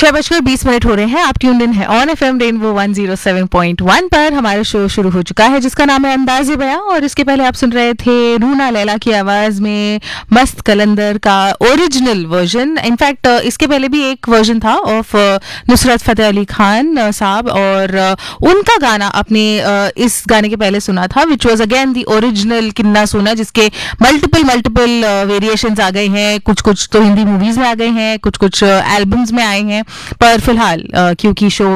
6:20 हो रहे हैं। आप ट्यून्ड इन है ऑन एफएम रेनबो 107.1 पर। हमारा शो शुरू हो चुका है जिसका नाम है अंदाज़े बयां, और इसके पहले आप सुन रहे थे रूना लैला की आवाज़ में मस्त कलंदर का ओरिजिनल वर्जन। इनफैक्ट इसके पहले भी एक वर्जन था ऑफ नुसरत फतेह अली खान साहब, और उनका गाना आपने इस गाने के पहले सुना था, which was again the original किन्ना सोना, जिसके मल्टीपल वेरिएशंस आ गए हैं। कुछ तो हिंदी मूवीज में आ गए हैं, कुछ एल्बम्स में आए हैं। पर फिलहाल क्योंकि शो